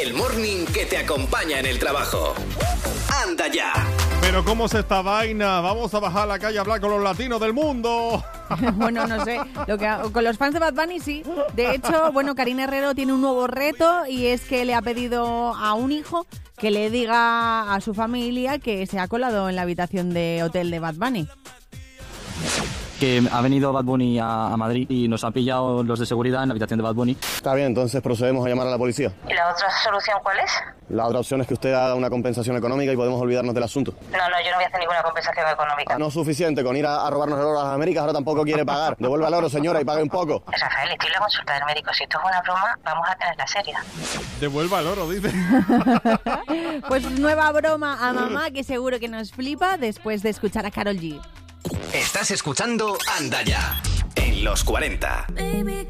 el morning que te acompaña en el trabajo. ¡Anda ya! Pero ¿cómo es esta vaina? Vamos a bajar a la calle a hablar con los latinos del mundo. Bueno, no sé, con los fans de Bad Bunny sí. De hecho, bueno, Karina Herrero tiene un nuevo reto y es que le ha pedido a un hijo que le diga a su familia que se ha colado en la habitación de hotel de Bad Bunny. Que ha venido Bad Bunny a Madrid y nos han pillado los de seguridad en la habitación de Bad Bunny. Está bien, entonces procedemos a llamar a la policía. ¿Y la otra solución cuál es? La otra opción es que usted haga una compensación económica y podemos olvidarnos del asunto. No, yo no voy a hacer ninguna compensación económica. No es suficiente con ir a robarnos el oro a las Américas, ahora tampoco quiere pagar. Devuelva el oro, señora, y pague un poco. Rafael, estoy en la consulta del médico. Si esto es una broma, vamos a tenerla seria. Devuelva el oro, dice. Pues nueva broma a mamá que seguro que nos flipa después de escuchar a Karol G. Estás escuchando Anda ya, en los 40.